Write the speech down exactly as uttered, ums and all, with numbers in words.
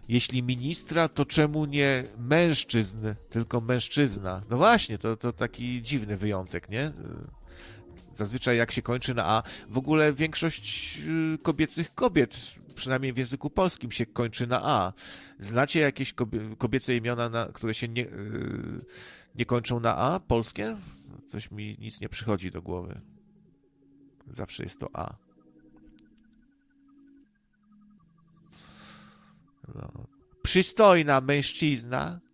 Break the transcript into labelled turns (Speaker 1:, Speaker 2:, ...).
Speaker 1: Jeśli ministra, to czemu nie mężczyzn, tylko mężczyzna? No właśnie, to, to taki dziwny wyjątek, nie? Zazwyczaj jak się kończy na A, w ogóle większość kobiecych kobiet, przynajmniej w języku polskim, się kończy na A. Znacie jakieś kobiece imiona, na, które się nie, nie kończą na A, polskie? Coś mi nic nie przychodzi do głowy. Zawsze jest to A. No. Przystojna mężczyzna.